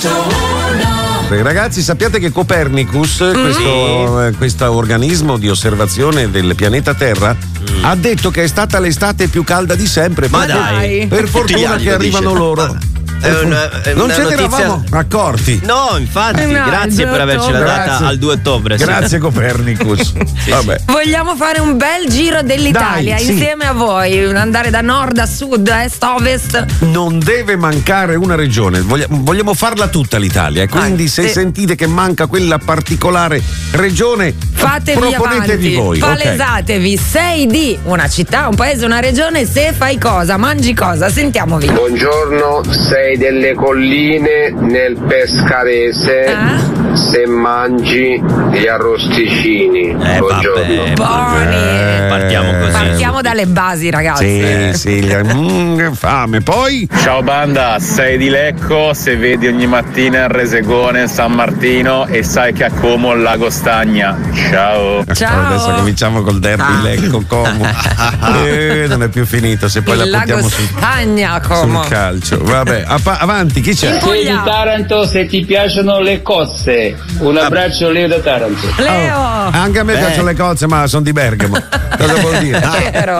Ragazzi, sappiate che Copernicus, questo organismo di osservazione del pianeta Terra, ha detto che è stata l'estate più calda di sempre. Ma dai, per fortuna che arrivano loro. Non ce ne eravamo accorti. No, infatti, grazie per avercela data al 2 ottobre. Grazie Copernicus. Vabbè. Vogliamo fare un bel giro dell'Italia insieme a voi, andare da nord a sud, est a ovest. Non deve mancare una regione, vogliamo farla tutta l'Italia, quindi se sentite che manca quella particolare regione, fatevi proponetevi avanti, voi. palesatevi. Sei di una città, un paese, una regione, se fai cosa, mangi cosa, sentiamovi. Buongiorno, sei delle colline nel Pescarese, se mangi gli arrosticini. Buongiorno. Buoni. Partiamo così. Partiamo dalle basi, ragazzi. Sì, fame. Poi ciao banda, sei di Lecco, se vedi ogni mattina il Resegone San Martino e sai che a Como il lago stagna. Ciao. Adesso cominciamo col derby Lecco Como. Non è più finito, se poi il la puntiamo sul calcio. Vabbè, avanti, chi c'è? Sei di Taranto, se ti piacciono le cozze. Un abbraccio, Leo da Taranto. Leo! Anche a me piacciono le cozze, ma sono di Bergamo. Cosa vuol dire? Vero.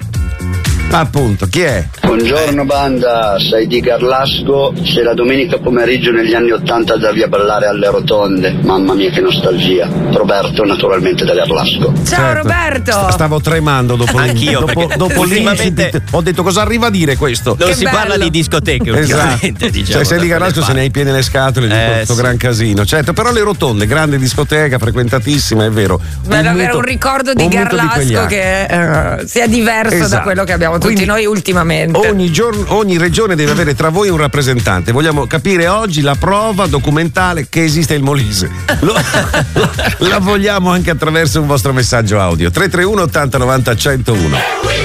Appunto, chi è? Buongiorno banda, sei di Garlasco, se la domenica pomeriggio negli anni '80 andavi a ballare alle rotonde, mamma mia che nostalgia. Roberto, naturalmente da Garlasco. Ciao Roberto! Stavo tremando dopo l'incident. Ho detto cosa arriva a dire questo? Non si parla di discoteche ultimamente, diciamo. Cioè, sei di Garlasco, se ne hai piene le scatole di questo gran casino. Certo, però le rotonde, grande discoteca, frequentatissima, è vero. Bello avere un ricordo di Garlasco che sia diverso da quello che abbiamo tutti noi ultimamente. Ogni regione deve avere tra voi un rappresentante. Vogliamo capire oggi la prova documentale che esiste il Molise. La vogliamo anche attraverso un vostro messaggio audio. 331 80 90 101.